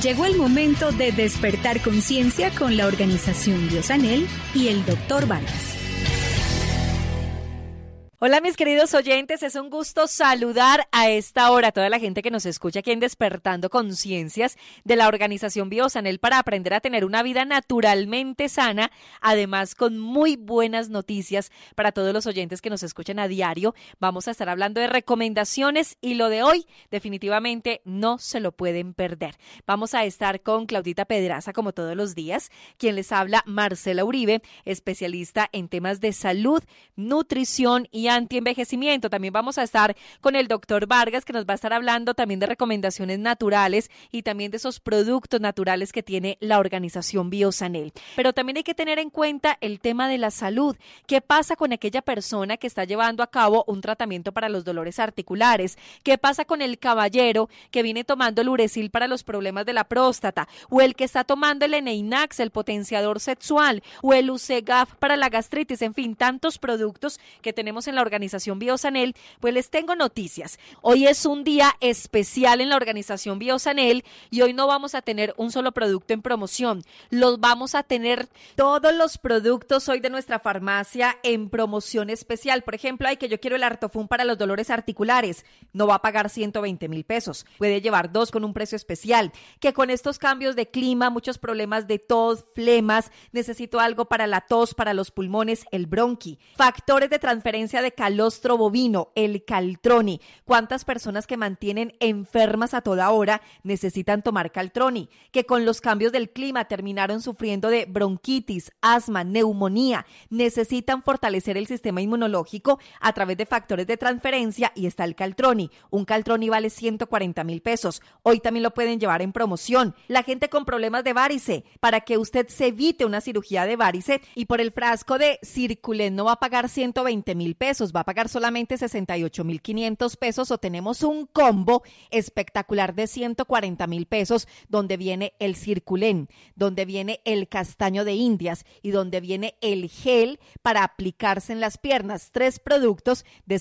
Llegó el momento de despertar conciencia con la organización Biosanel y el Dr. Vargas. Hola mis queridos oyentes, es un gusto saludar a esta hora a toda la gente que nos escucha aquí en Despertando Conciencias de la organización Biosanel para aprender a tener una vida naturalmente sana, además con muy buenas noticias para todos los oyentes que nos escuchan a diario. Vamos a estar hablando de recomendaciones y lo de hoy definitivamente no se lo pueden perder. Vamos a estar con Claudita Pedraza como todos los días, quien les habla Marcela Uribe, especialista en temas de salud, nutrición y antienvejecimiento. También vamos a estar con el doctor Vargas, que nos va a estar hablando también de recomendaciones naturales y también de esos productos naturales que tiene la organización Biosanel. Pero también hay que tener en cuenta el tema de la salud. ¿Qué pasa con aquella persona que está llevando a cabo un tratamiento para los dolores articulares? ¿Qué pasa con el caballero que viene tomando el Uracil para los problemas de la próstata? ¿O el que está tomando el Eneinax, el potenciador sexual? ¿O el Usegaf para la gastritis? En fin, tantos productos que tenemos en la organización Biosanel. Pues les tengo noticias. Hoy es un día especial en la organización Biosanel y hoy no vamos a tener un solo producto en promoción. Los vamos a tener todos los productos hoy de nuestra farmacia en promoción especial. Por ejemplo, que yo quiero el Artofun para los dolores articulares. No va a pagar 120,000 pesos. Puede llevar 2 con un precio especial. Que con estos cambios de clima, muchos problemas de tos, flemas, necesito algo para la tos, para los pulmones, el bronqui. Factores de transferencia de calostro bovino, el Caltroni. ¿Cuántas personas que mantienen enfermas a toda hora necesitan tomar Caltroni? Que con los cambios del clima terminaron sufriendo de bronquitis, asma, neumonía. Necesitan fortalecer el sistema inmunológico a través de factores de transferencia y está el Caltroni. Un Caltroni vale 140,000 pesos. Hoy también lo pueden llevar en promoción. La gente con problemas de varice, para que usted se evite una cirugía de varice y por el frasco de Circulen no va a pagar 120,000 pesos, va a pagar solamente 68,500 pesos o tenemos un combo espectacular de 140,000 pesos donde viene el Circulen, donde viene el castaño de Indias y donde viene el gel para aplicarse en las piernas. 3 productos de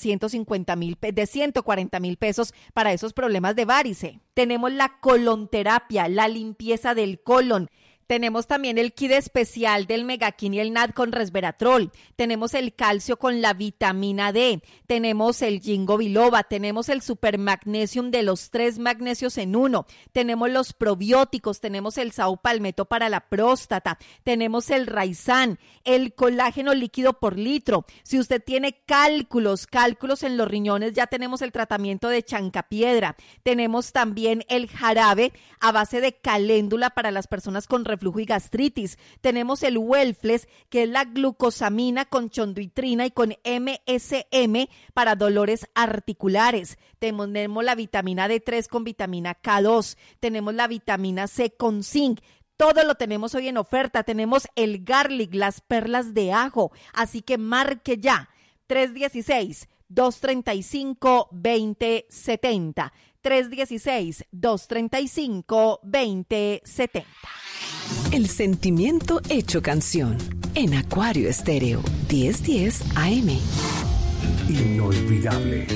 140,000 pesos para esos problemas de varice. Tenemos la colonterapia, la limpieza del colon. Tenemos también el kit especial del Megakin y el NAD con resveratrol. Tenemos el calcio con la vitamina D. Tenemos el Ginkgo biloba. Tenemos el supermagnesium de los 3 magnesios en 1. Tenemos los probióticos. Tenemos el Sao Palmetto para la próstata. Tenemos el Raizan, el colágeno líquido por litro. Si usted tiene cálculos en los riñones, ya tenemos el tratamiento de chancapiedra. Tenemos también el jarabe a base de caléndula para las personas con reflujo y gastritis. Tenemos el Wellflex, que es la glucosamina con chondroitrina y con MSM para dolores articulares. Tenemos la vitamina D3 con vitamina K2. Tenemos la vitamina C con zinc. Todo lo tenemos hoy en oferta. Tenemos el garlic, las perlas de ajo. Así que marque ya. 316-235-2070. 316-235-2070. El sentimiento hecho canción. En Acuario Estéreo 1010 AM. Inolvidable.